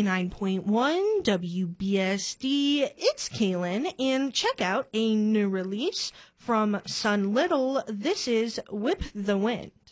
89.1 WBSD. It's Kaylin, and check out a new release from Sun Little. This is Whip the Wind.